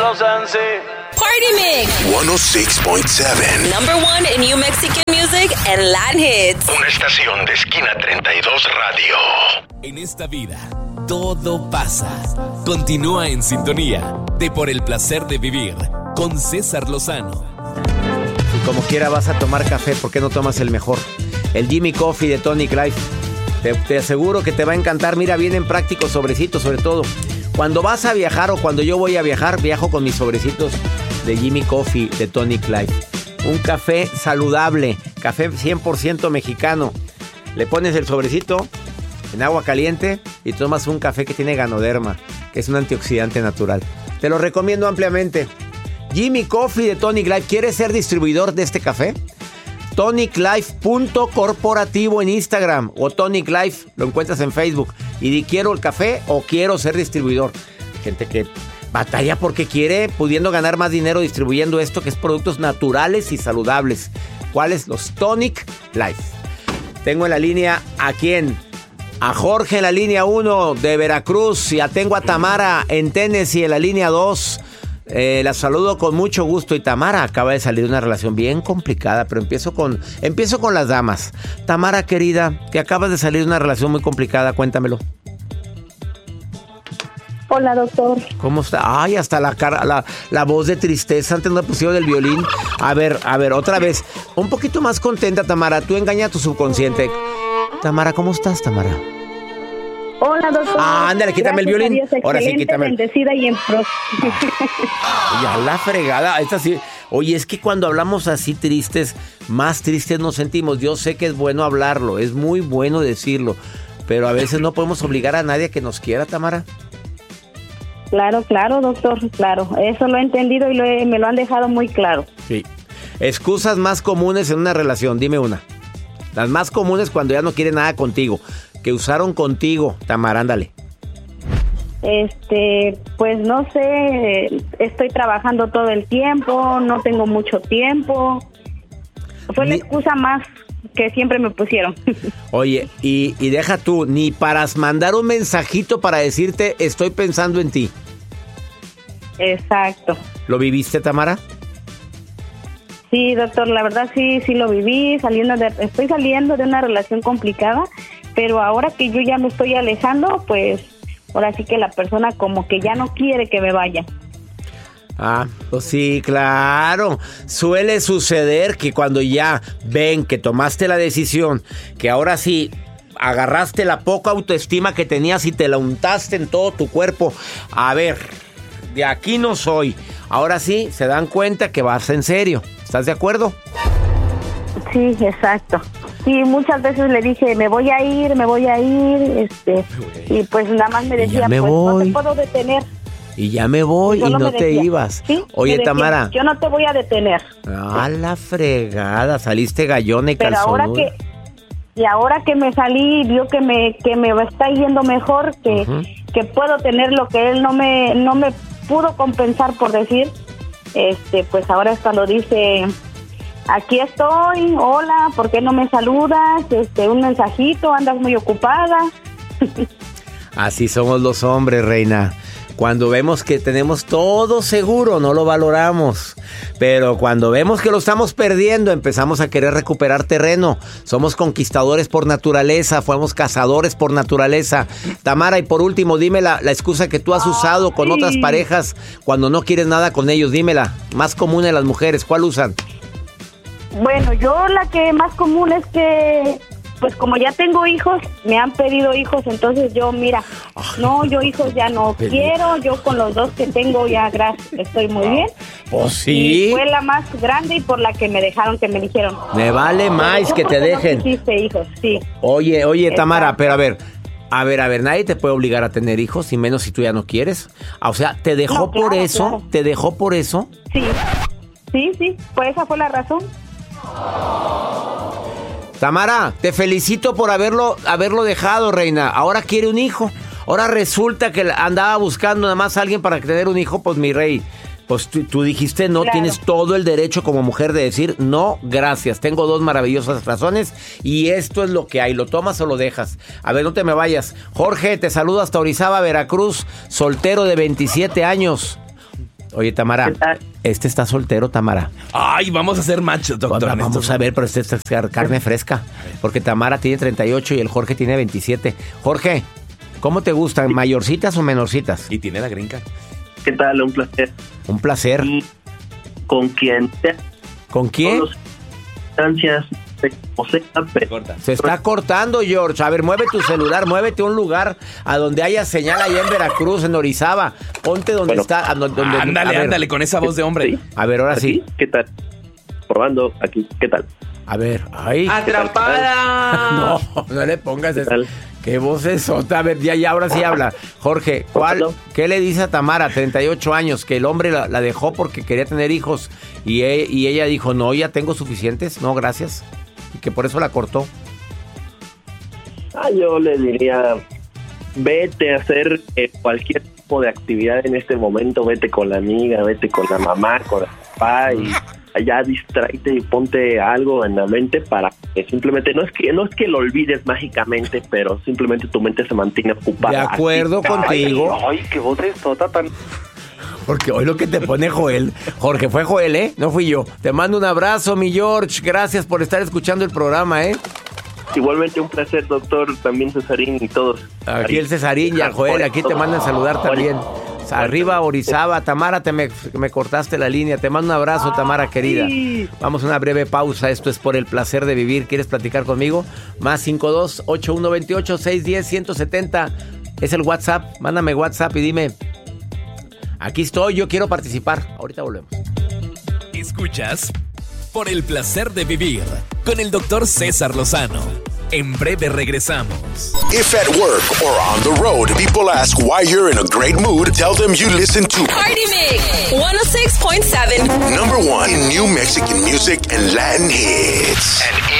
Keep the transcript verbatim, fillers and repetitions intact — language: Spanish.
no sean así. Party Mix ciento seis punto siete. Number one in New Mexican music and Latin hits. Una estación de Esquina treinta y dos Radio. En esta vida, todo pasa. Continúa en sintonía de Por el Placer de Vivir con César Lozano. Y como quiera vas a tomar café, ¿por qué no tomas el mejor? El Jimmy Coffee de Tonic Life. Te, te aseguro que te va a encantar. Mira, vienen prácticos sobrecitos, sobre todo. Cuando vas a viajar o cuando yo voy a viajar, viajo con mis sobrecitos de Jimmy Coffee de Tonic Life. Un café saludable, café cien por ciento mexicano. Le pones el sobrecito en agua caliente y tomas un café que tiene ganoderma, que es un antioxidante natural. Te lo recomiendo ampliamente. Jimmy Coffee de Tonic Life. ¿Quieres ser distribuidor de este café? tonic life punto corporativo en Instagram o Tonic Life, lo encuentras en Facebook. Y di quiero el café o quiero ser distribuidor. Gente que batalla porque quiere, pudiendo ganar más dinero distribuyendo esto, que es productos naturales y saludables. ¿Cuáles? Los Tonic Life. Tengo en la línea a quién. A Jorge en la línea uno de Veracruz. Ya tengo a Tamara en Tennessee en la línea dos. Eh, la saludo con mucho gusto. Y Tamara acaba de salir de una relación bien complicada, pero empiezo con, empiezo con las damas. Tamara, querida, que acabas de salir de una relación muy complicada, cuéntamelo. Hola, doctor. ¿Cómo está? Ay, hasta la cara, la, la voz de tristeza. Antes no pusieron del violín. A ver, a ver, otra vez. Un poquito más contenta, Tamara. Tú engaña a tu subconsciente. Tamara, ¿cómo estás, Tamara? Hola, doctor. Ah, ándale, quítame Gracias el violín. Dios, Ahora sí, quítame. Bendecida y en pro. Ya la fregada. Esta sí. Oye, es que cuando hablamos así tristes, más tristes nos sentimos. Yo sé que es bueno hablarlo, es muy bueno decirlo, pero a veces no podemos obligar a nadie a que nos quiera, Tamara. Claro, claro, doctor, claro. Eso lo he entendido y lo he, me lo han dejado muy claro. Sí. Excusas más comunes en una relación, dime una. Las más comunes cuando ya no quiere nada contigo, que usaron contigo, Tamara, ándale. Este, pues no sé, estoy trabajando todo el tiempo, no tengo mucho tiempo. Fue la Ni... excusa más que siempre me pusieron. Oye, y, y deja tú, ni para mandar un mensajito para decirte estoy pensando en ti. Exacto. ¿Lo viviste, Tamara? Sí, doctor, la verdad sí, sí lo viví, saliendo de, estoy saliendo de una relación complicada, pero ahora que yo ya me estoy alejando, pues ahora sí que la persona como que ya no quiere que me vaya. Ah, pues sí, claro. Suele suceder que cuando ya ven que tomaste la decisión, que ahora sí agarraste la poca autoestima que tenías y te la untaste en todo tu cuerpo. A ver, de aquí no soy. Ahora sí, se dan cuenta que vas en serio. ¿Estás de acuerdo? Sí, exacto. Sí, muchas veces le dije, me voy a ir, me voy a ir, este, y pues nada más me decía, me pues voy. no te puedo detener. Y ya me voy y no te ibas. ¿Sí? Oye, decía, Tamara. yo no te voy a detener. A la fregada, saliste gallona y Pero calzonuda. ahora que y ahora que me salí, vio que me que me está yendo mejor, que Uh-huh. que puedo tener lo que él no me no me pudo compensar, por decir, este, pues ahora hasta lo dice, aquí estoy, hola, ¿por qué no me saludas? Este, un mensajito, andas muy ocupada. Así somos los hombres, reina. Cuando vemos que tenemos todo seguro, no lo valoramos. Pero cuando vemos que lo estamos perdiendo, empezamos a querer recuperar terreno. Somos conquistadores por naturaleza, fuimos cazadores por naturaleza. Tamara, y por último, dime la, la excusa que tú has usado con otras parejas cuando no quieres nada con ellos. Dímela, más común en las mujeres, ¿cuál usan? Bueno, yo la que más común es que, pues como ya tengo hijos, me han pedido hijos, entonces yo, mira, Ay, no, yo hijos ya no pero... quiero, yo con los dos que tengo ya, gracias, estoy muy bien. Pues sí. Y fue la más grande y por la que me dejaron, que me dijeron. Me vale más que te dejen. No quisiste hijos, sí. Oye, oye, Tamara, Exacto. pero a ver, a ver, a ver, nadie te puede obligar a tener hijos, y menos si tú ya no quieres. O sea, ¿te dejó No, claro, por eso? claro. ¿Te dejó por eso? Sí, sí, sí, pues esa fue la razón. Tamara, te felicito por haberlo, haberlo dejado, reina. Ahora quiere un hijo. Ahora resulta que andaba buscando nada más a alguien para tener un hijo. Pues mi rey, pues tú, tú dijiste no, claro. Tienes todo el derecho como mujer de decir no, gracias. Tengo dos maravillosas razones y esto es lo que hay. ¿Lo tomas o lo dejas? A ver, no te me vayas. Jorge, te saludo hasta Orizaba, Veracruz, soltero de veintisiete años. Oye, Tamara, este está soltero, Tamara. Ay, vamos a hacer match, doctor. Vamos, vamos a ver, pero este es carne fresca. Porque Tamara tiene treinta y ocho y el Jorge tiene veintisiete. Jorge, ¿cómo te gustan? ¿Mayorcitas o menorcitas? Y tiene la gringa. ¿Qué tal? Un placer. Un placer. Y ¿con quién? ¿Con quién? Distancias. O sea, pero... Se está cortando, George. A ver, mueve tu celular, muévete a un lugar a donde haya señal allá en Veracruz, en Orizaba. Ponte donde bueno, está. Donde, ándale, ándale, con esa voz de hombre. ¿Sí? A ver, ahora sí. ¿Qué tal? Probando aquí, ¿qué tal? A ver, ahí. ¡Atrapada! No, no le pongas eso. Qué voz es otra. A ver, ya, ya, ahora sí habla. Jorge, ¿cuál, ¿qué le dice a Tamara, treinta y ocho años, que el hombre la, la dejó porque quería tener hijos y, e, y ella dijo, no, ya tengo suficientes, no, gracias? Y que por eso la cortó. Ah, yo le diría, vete a hacer eh, cualquier tipo de actividad en este momento, vete con la amiga, vete con la mamá, con el papá y allá distráete y ponte algo en la mente para que simplemente, no es que no es que lo olvides mágicamente, pero simplemente tu mente se mantiene ocupada. De acuerdo así, contigo. Ay, ay, qué voz es tota tan... Porque hoy lo que te pone Joel, Jorge, fue Joel, ¿eh? No fui yo. Te mando un abrazo, mi George. Gracias por estar escuchando el programa, ¿eh? Igualmente un placer, doctor, también Cesarín y todos. Aquí el Cesarín y el Joel, aquí te mandan saludar también. Arriba, Orizaba. Tamara, te me, me cortaste la línea. Te mando un abrazo, Tamara, querida. Vamos a una breve pausa. Esto es Por el Placer de Vivir. ¿Quieres platicar conmigo? Más cinco dos, ocho uno dos ocho, seis uno cero, uno siete cero. Es el WhatsApp. Mándame WhatsApp y dime... Aquí estoy, yo quiero participar. Ahorita volvemos. Escuchas Por el Placer de Vivir con el doctor César Lozano. En breve regresamos. If at work or on the road, people ask why you're in a great mood, tell them you listen to Party Mix one oh six point seven. Number one in New Mexican music and Latin hits. And